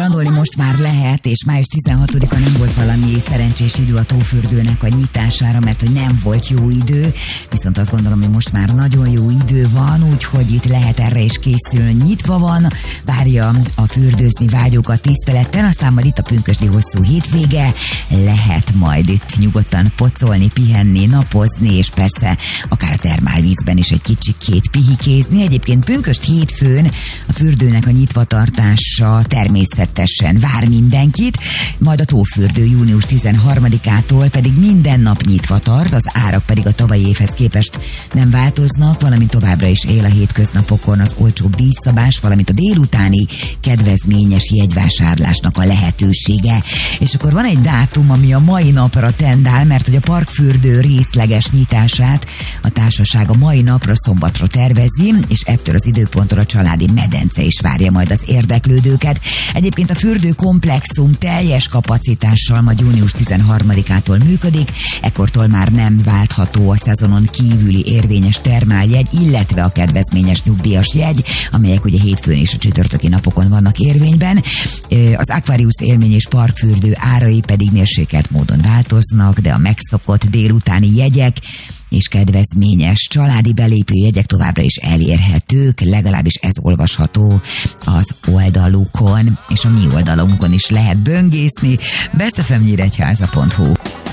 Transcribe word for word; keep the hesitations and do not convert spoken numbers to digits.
Strandolni most már lehet, és május tizenhatodika nem volt valami szerencsés idő a tófürdőnek a nyitására, mert hogy nem volt jó idő, viszont azt gondolom, hogy most már nagyon jó idő van, úgyhogy itt lehet erre is készülni. Nyitva van, várja a fürdőzni vágyókat tisztelettel, aztán majd itt a pünkösdi hosszú hétvége, lehet majd itt nyugodtan pocolni, pihenni, napozni, és persze akár a termálvízben is egy kicsikét pihikézni. Egyébként pünkösd hétfőn a fürdőnek a nyitvatartása természetesen vár mindenkit, majd a tófürdő június tizenharmadikától pedig minden nap nyitva tart, az árak pedig a tavalyi évhez képest nem változnak, valamint továbbra is él a hétköznapokon az olcsóbb díjszabás, valamint a délutáni kedvezményes jegyvásárlásnak a lehetősége. És akkor van egy dátum, ami a mai napra tendál, mert hogy a parkfürdő részleges nyitását a társaság a mai napra, szombatra tervezi, és ettől az időponttól a családi medence is várja majd az érdeklődőket. Egyébként a fürdőkomplexum teljes kapacitással majd június tizenharmadikától működik, ekkortól már nem váltható a szezonon kívüli érvényes termáljegy, illetve a kedvezményes nyugdíjas jegy, amelyek ugye hétfőn és a csütörtöki napokon vannak érvényben. Az Aquarius élmény és parkfürdő árai pedig mérsékelt módon változnak, de a megszokott délutáni jegyek és kedvezményes családi belépő jegyek továbbra is elérhetők, legalábbis ez olvasható az oldalukon, és a mi oldalunkon is lehet böngészni, best f m nyíregyháza pont h u.